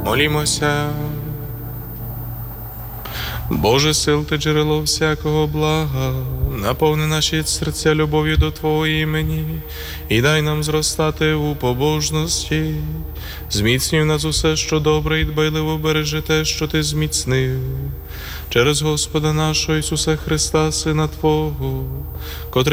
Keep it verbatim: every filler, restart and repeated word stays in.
Помолімося. Боже сил, ти джерело всякого блага, наповни наші серця любов'ю до Твого імені і дай нам зростати у побожності. Зміцнюй нас усе, що добре, і дбайливо бережи те, що ти зміцнив. Через Господа нашого Ісуса Христа, Сина Твого, котрий